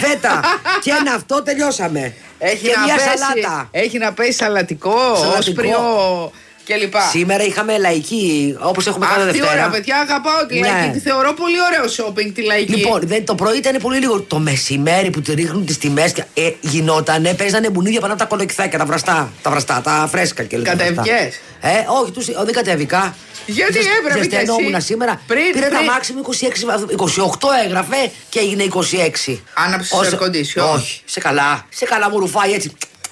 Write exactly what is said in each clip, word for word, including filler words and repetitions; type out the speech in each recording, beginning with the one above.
φέτα και ένα αυτό, τελειώσαμε. Έχει και να μια πέσει, σαλάτα. Έχει να πέσει σαλατικό, όσπριο κλπ. Σήμερα είχαμε λαϊκή, όπως έχουμε κάνει Δευτέρα. Τι ωραία, παιδιά, αγαπάω τη λαϊκή. Ναι. Τη θεωρώ πολύ ωραίο shopping τη λαϊκή. Λοιπόν, δεν, το πρωί ήταν πολύ λίγο. Το μεσημέρι που τη ρίχνουν τις τιμές, ε, γινότανε, παίζανε μπουνίδια πάνω από τα κολοκυθάκια, τα βραστά, τα βραστά, τα φρέσκα κλπ. Κατέβηκες? Ε, όχι, τους, δεν κατέβηκα. Γιατί έπρεπε και εσύ. Σήμερα. Πριν, Πήρε πριν. τα μάξιμου είκοσι έξι, είκοσι οκτώ έγραφε και έγινε είκοσι έξι. Άναψε το air condition? Όχι, σε καλά. Σε καλά μου ρουφάει έτσι.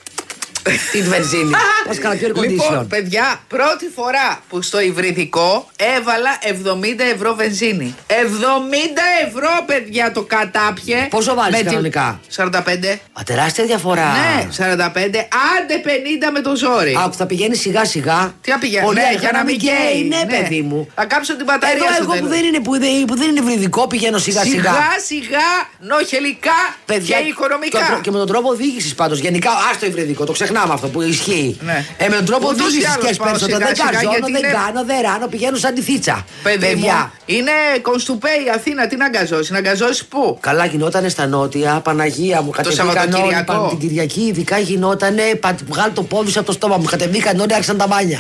Την βενζίνη. Μας καλά πιο air condition. Λοιπόν, παιδιά, πρώτη φορά που στο υβριδικό έβαλα εβδομήντα ευρώ βενζίνη. εβδομήντα ευρώ, παιδιά, το κατάπιε. Πόσο βάζεις τη- κανονικά? σαράντα πέντε. Α, τεράστια διαφορά. Ναι, σαράντα πέντε. Άντε πενήντα με το ζόρι. Άκου, θα πηγαίνει σιγά σιγά. Τι να πηγαίνει, Πολύ ναι, αργά για να μην καίει. Ναι, παιδί μου. Θα κάψω την μπαταρία. Εδώ στο εγώ που τέλος. δεν, είναι, που, δεν, που δεν είναι βρυδικό πηγαίνω σιγά σιγά. Σιγά σιγά, νοχελικά Παιδιά, και οικονομικά. Και, και με τον τρόπο οδήγηση πάντως. Γενικά, άστο υβριδικό, το ξεχνάμε αυτό που ισχύει. Ναι. Ε, με τον τρόπο Ούτως ή οδήγηση άλλως και πάω περισσότερο. σιγά Δεν σιγά, καζώνω, γιατί δεν είναι- κάνω, δεν ράνω, πηγαίνω σαν τη θίτσα. Παιδί Παιδιά. μου, είναι κονστουπέ η Αθήνα, τι να αγκαζώσει, να αγκαζώσει πού? Καλά γινότανε στα νότια, Παναγία μου. Κατεβήκαν όλοι. Σαββατοκυριακό. πα- Την Κυριακή, ειδικά γινότανε. πα- Βγάλει το πόδι σου από το στόμα μου. Κατεβήκαν όλοι, άρχισαν τα μπάνια.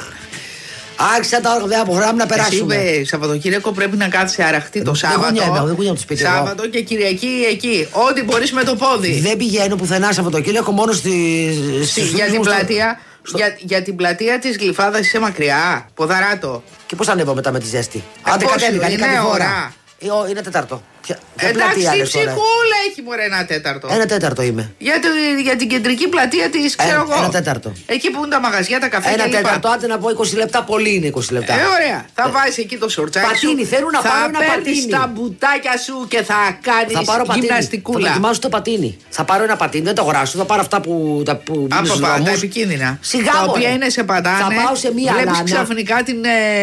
Άρχισαν τα όργανα, δεν απογράμμουν να Εσύ περάσουμε. είπε Σαββατοκύριακο πρέπει να κάτσει αραχτή το Δεν Σάββατο. κουνιέμαι, δεν κουνιέμαι το σπίτι εγώ. Σάββατο και Κυριακή εκεί. Ό,τι μπορεί με το πόδι. Δεν πηγαίνω πουθενά Σαββατοκύριακο, μόνο στη. Στη- για, την πλατεία, για, για την πλατεία τη Γλυφάδα είσαι μακριά. Ποδαράτο. Και πώ ανέβω μετά με τη ζέστη. Ε, Άντε πώς κατέβηκα, είναι, είναι κάτι ώρα. φορά. Ε, ο, είναι τέταρτο. Ποια, ποια Εντάξει, πλατεία η λες τώρα? ψυχούλα έχει μωρέ ένα τέταρτο. Ένα τέταρτο είμαι. Για, το, για την κεντρική πλατεία τη, ξέρω Ένα- εγώ. ένα τέταρτο. Εκεί που είναι τα μαγαζιά, τα καφέ Ένα και λοιπά. τέταρτο, άντε να πω είκοσι λεπτά, πολύ είναι είκοσι λεπτά. Ε, ωραία. Θα βάζει εκεί το σορτσάκι σου. Πατίνι, θέλουν να πάρω ένα Θα πατίνι. παίρνεις τα μπουτάκια σου και θα Θα πάρω κάνει πατίνι. Θα γυμναστικούλα. δοκιμάσω το πατίνι. Θα πάρω ένα πατίνι, δεν το αγοράσω. Θα πάρω αυτά που. Τα, που είναι στους Απαπα, τα δρόμους. επικίνδυνα. Σιγά, τα μωρέ. οποία είναι σε πατάνε. Θα πάω σε μία Βλέπεις λάνα. ξαφνικά την,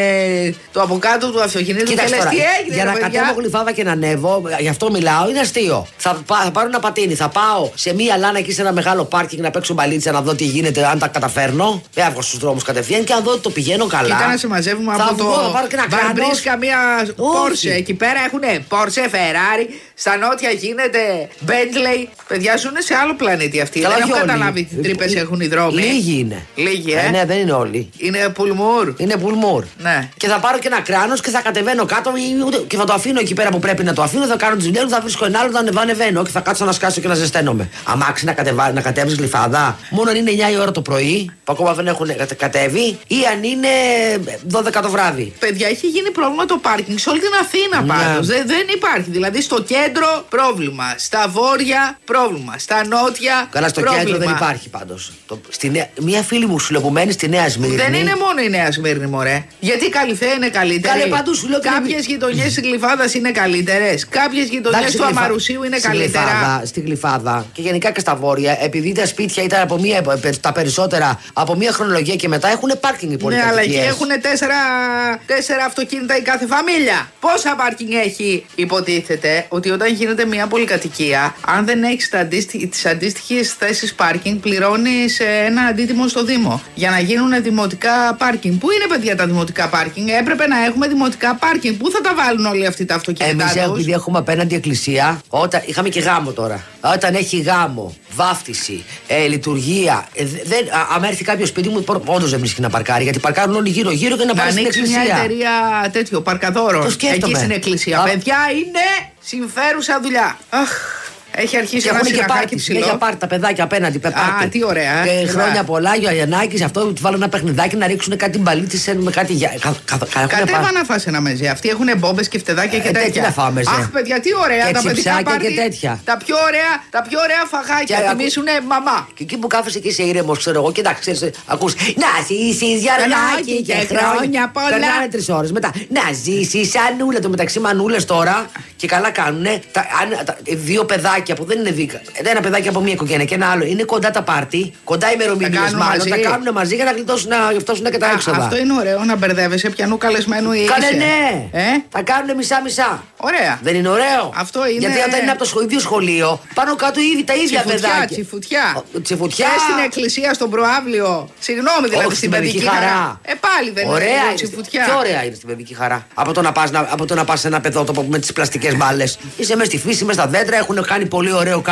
ε, το από κάτω του αυτοκινήτου και Κοίταξε λες τώρα, τι έγινε, για ρε να παιδιά. κατέβω Γλυφάδα και να ανέβω, γι' αυτό μιλάω, είναι αστείο. Θα, πά- θα πάρω ένα πατίνι, θα πάω σε μία λάνα εκεί σε ένα μεγάλο πάρκινγκ να παίξω μπαλίτσα να δω τι γίνεται, αν τα καταφέρνω. Δεν έβγω στου δρόμου κατευθείαν και αν δω ότι το πηγαίνω καλά. Κοίτα να σε μαζεύουμε θα από βγω, το θα πάρω και ένα κράνος. Βαρμπρίσκα μία Porsche. Εκεί πέρα έχουν Porsche, Ferrari. Στα νότια γίνεται Bentley. Παιδιά ζουν σε άλλο πλανήτη αυτοί. Καλά, Δεν έχω όχι όλοι. καταλάβει τι τρύπε έχουν οι δρόμοι. Λίγοι είναι. Λίγοι, ε. Ε, ναι, δεν είναι όλοι. Είναι πουλμούρ. Είναι πουλμούρ. Ναι. Και θα πάρω και ένα κράνο και θα κατεβαίνω κάτω ή ούτε- και θα το αφήνω εκεί πέρα που πρέπει να το αφήνω. Θα κάνω τι δουλειέ μου, θα βρίσκω ένα άλλο, θα ανεβα- ανεβαίνω και θα κάτσω να σκάσω και να ζεσταίνομαι. Αμάξι να, κατεβα... να κατέβει Γλυφάδα, μόνο αν είναι εννιά η ώρα το πρωί, που ακόμα δεν έχουν κατε- κατέβει, ή αν είναι δώδεκα το βράδυ. Παιδιά, έχει γίνει πρόβλημα το πάρκινγκ σε όλη την Αθήνα Ναι. πάντως. Δεν, δεν υπάρχει. Δηλαδή στο κέντρο πρόβλημα. Στα βόρεια πρόβλημα. Στα νότια Καλά, στο πρόβλημα. κέντρο δεν υπάρχει πάντω. Μία φίλη μου σου λέω που μένει στη Νέα Σμύρνη. Δεν είναι μόνο η Νέα Σμύρνη, μωρέ. Γιατί η Καλυθέα είναι καλύτερη. Καλέ, παντού σου λέω ότι Κάποιε είναι- γειτονιέ τη Γλυφάδα είναι καλύτερε. Κάποιε γειτονιέ Εντάξει, του Γλυφα- Αμαρουσίου είναι στη καλύτερα. Γλυφάδα, στη Γλυφάδα και γενικά και στα βόρεια, επειδή τα σπίτια ήταν από μία, τα περισσότερα από μία χρονολογία και μετά έχουν πάρκινγκ οι Ναι, αλλά εκεί πολυκατοικίες. έχουν τέσσερα, τέσσερα αυτοκίνητα η κάθε φαμίλια. Πόσα πάρκινγκ έχει, υποτίθεται ότι όταν γίνεται μια πολυκατοικία, αν δεν έχει τι αντίστοιχε θέσει πάρκινγκ, πληρώνει ένα αντίτιμο στο Δήμο. Για να γίνουν δημοτικά πάρκινγκ. Πού είναι, παιδιά, τα δημοτικά πάρκινγκ? Έπρεπε να έχουμε δημοτικά πάρκινγκ. Πού θα τα βάλουν όλοι αυτοί τα αυτοκίνητα? Εμείς τους? επειδή έχουμε απέναντι εκκλησία, όταν, είχαμε και γάμο τώρα. Όταν έχει γάμο, βάφτιση, ε, λειτουργία, ε, δεν, α, άμα έρθει κάποιο σπίτι μου, όντω δεν βρίσκει να παρκάρει. Γιατί παρκάρουν όλοι γύρω-γύρω και να Να πάνε στην ανοίξει εκκλησία. μια εταιρεία τέτοιο παρκαδόρο Το σκέφτομαι. εκεί στην εκκλησία. Α. Παιδιά, είναι συμφέρουσα δουλειά. Αχ, έχει αρχίσει Και ένα έχουν και συναχάκι πάρτι. ψηλό. Συνέχεια πάρτι τα παιδάκια απέναντι. πε- πάρτι. Α, τι ωραία. Και Ε, χρόνια βέβαια. πολλά, Γιωαγεννάκη, αυτό του βάλω ένα παιχνιδάκι να ρίξουν κάτι μπαλίτσε με κάτι. για- κα- κα- κα- έχουν Κατέβα πά- να φας ένα μεζέ. Αυτοί έχουν μπόμπες και φτεδάκια και Ε, τέτοια. τέτοια να φάω μεζέ. Αχ, παιδιά, τι ωραία. Και τα παιδικά τσιψάκια πάρτι. και τέτοια. Τα πιο ωραία, τα πιο ωραία φαγάκια. Και Θυμίσουνε μαμά. Και εκεί που κάθεσαι και είσαι ήρεμο, ξέρω εγώ, κοιτάξτε, ξέρεις, ακούς να ζήσει Γιωργάκη και χρόνια πολλά. Περνάνε τρει ώρε μετά. Να ζήσει Ανούλα. Το μεταξύ μανούλε τώρα και καλά κάνουνε. Τα, αν, τα, δύο παιδάκια που δεν είναι δίκα. Ένα παιδάκι από μία οικογένεια και ένα άλλο είναι κοντά τα πάρτι, κοντά οι ημερομηνίε κάνουν μάλλον. μαζί. Τα κάνουν μαζί για να γλιτώσουν να γλιτώσουν και τα Α, έξοδα. αυτό είναι ωραίο να μπερδεύεσαι πιανού καλεσμένου ή Καλέ, είσαι. ναι! Ε? Τα κάνουν μισά-μισά. Ωραία. Δεν είναι ωραίο? Αυτό είναι- Γιατί όταν είναι από το σχολείο, ίδιο σχολείο, πάνω κάτω ήδη τα ίδια Τσιφουτιά, παιδάκια. τσιφουτιά. Ο- Τσιφουτιά. Και στην εκκλησία, στον προάβλιο. Συγγνώμη, δηλαδή Όχι, στην παιδική χαρά. Ε, πάλι δεν ωραία είναι είναι. τσιφουτιά. Πιο ωραία είναι στην παιδική χαρά. Από το να πας, να, από το να πας σε ένα παιδότοπο με τις πλαστικές μπάλες. Είσαι μέσα στη φύση, μέσα στα δέντρα, έχουν κάνει πολύ ωραίο